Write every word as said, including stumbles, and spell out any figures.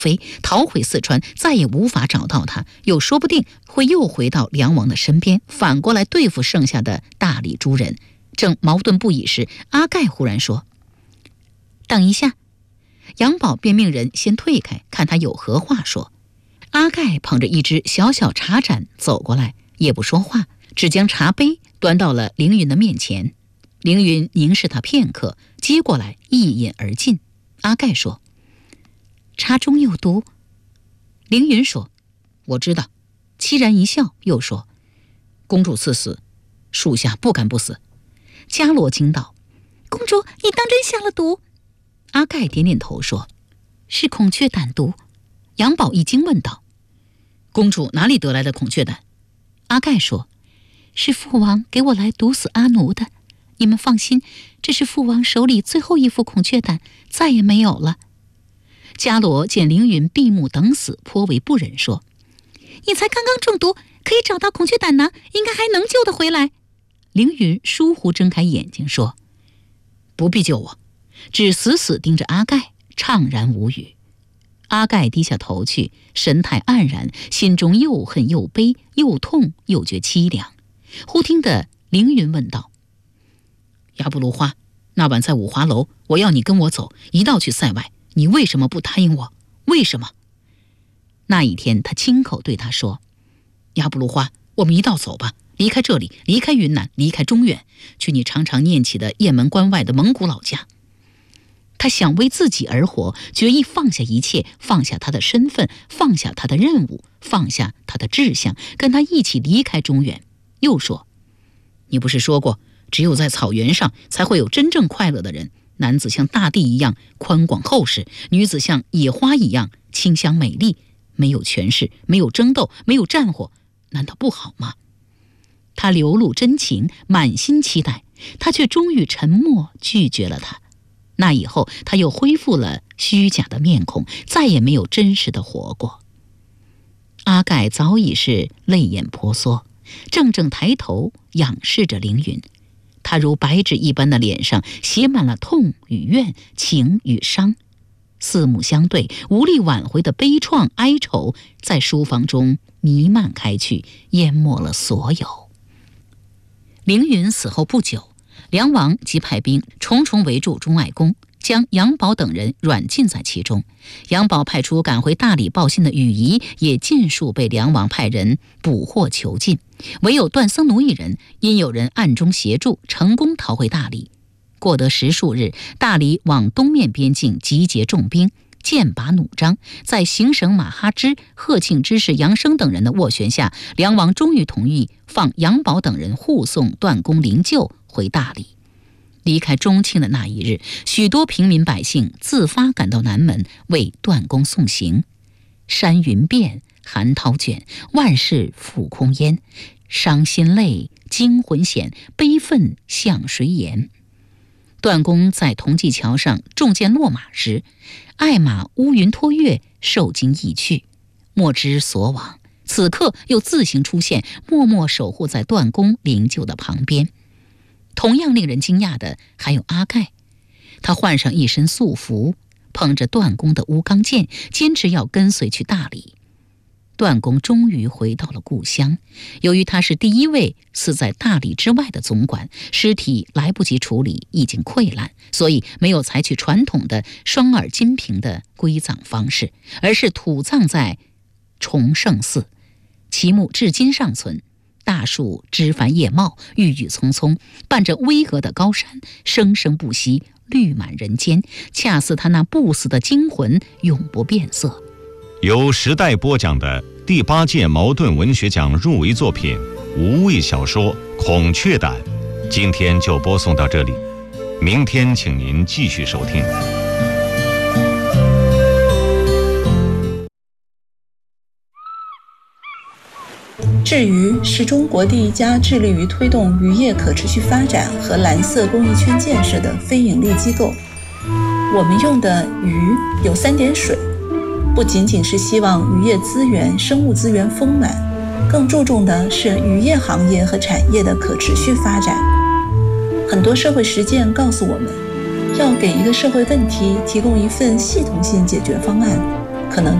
飞，逃回四川，再也无法找到他，又说不定会又回到梁王的身边，反过来对付剩下的大理诸人。正矛盾不已时，阿盖忽然说：“等一下。”杨宝便命人先退开，看他有何话说。阿盖捧着一只小小茶盏走过来，也不说话，只将茶杯端到了凌云的面前。凌云凝视他片刻，接过来一饮而尽。阿盖说：“茶中有毒。”凌云说：“我知道。”凄然一笑，又说：“公主赐死，属下不敢不死。”伽罗惊道：“公主，你当真下了毒？”阿盖点点头说：“是孔雀胆毒。”杨宝一惊问道：“公主哪里得来的孔雀胆？”阿盖说：“是父王给我来毒死阿奴的。你们放心，这是父王手里最后一副孔雀胆，再也没有了。”伽罗见凌云闭目等死，颇为不忍，说：“你才刚刚中毒，可以找到孔雀胆呢，应该还能救得回来。”凌云疏忽睁开眼睛说：“不必救我。”只死死盯着阿盖，怅然无语。阿盖低下头去，神态黯然，心中又恨又悲，又痛又觉凄凉。忽听得凌云问道：“亚布芦花，那晚在五华楼，我要你跟我走，一道去塞外，你为什么不答应我？为什么？”那一天他亲口对他说：“亚布芦花，我们一道走吧，离开这里，离开云南，离开中原，去你常常念起的雁门关外的蒙古老家。”他想为自己而活，决意放下一切，放下他的身份，放下他的任务，放下他的志向，跟他一起离开中原。又说：“你不是说过，只有在草原上才会有真正快乐的人，男子像大地一样宽广厚实，女子像野花一样清香美丽，没有权势，没有争斗，没有战火，难道不好吗？”他流露真情，满心期待，他却终于沉默拒绝了他。那以后，他又恢复了虚假的面孔，再也没有真实的活过。阿盖早已是泪眼婆娑，怔怔抬头仰视着凌云。他如白纸一般的脸上写满了痛与怨，情与伤，四目相对，无力挽回的悲怆哀愁在书房中弥漫开去，淹没了所有。凌云死后不久，梁王即派兵重重围住钟爱宫，将杨宝等人软禁在其中。杨宝派出赶回大理报信的羽仪，也尽数被梁王派人捕获囚禁。唯有段僧奴一人，因有人暗中协助，成功逃回大理。过得十数日，大理往东面边境集结重兵，剑拔弩张，在行省马哈之、贺庆之士杨生等人的斡旋下，梁王终于同意放杨宝等人护送段公灵柩回大理。离开中庆的那一日，许多平民百姓自发赶到南门为段公送行。山云变，寒涛卷，万事复空烟。伤心泪，惊魂显，悲愤向谁言？段公在同济桥上中箭落马时，爱马乌云托月，受惊亦去，莫知所往。此刻又自行出现，默默守护在段公灵柩的旁边。同样令人惊讶的还有阿盖，他换上一身素服，捧着段公的乌钢剑，坚持要跟随去大理。段公终于回到了故乡，由于他是第一位死在大理之外的总管，尸体来不及处理，已经溃烂，所以没有采取传统的双耳金瓶的归葬方式，而是土葬在崇圣寺，其墓至今尚存。大树枝繁叶茂，郁郁葱葱，伴着巍峨的高山，生生不息，绿满人间，恰似他那不死的精魂，永不变色。 由时代播讲的第八届茅盾文学奖入围作品无畏小说《孔雀胆》，今天就播送到这里，明天请您继续收听。 智渔是中国第一家致力于推动渔业可持续发展和蓝色公益圈建设的非营利机构。我们用的鱼有三点水，不仅仅是希望渔业资源、生物资源丰满，更注重的是渔业行业和产业的可持续发展。很多社会实践告诉我们，要给一个社会问题提供一份系统性解决方案， 可能